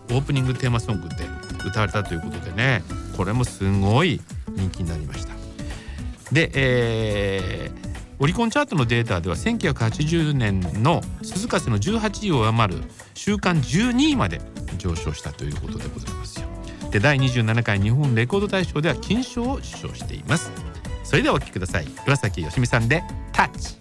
オープニングテーマソングで歌われたということでね、これもすごい人気になりました。で、オリコンチャートのデータでは1980年の鈴風の18位を上回る週間12位まで上昇したということでございますよ。で、第27回日本レコード大賞では金賞を受賞しています。それではお聴きください。岩崎良美さんでタッチ。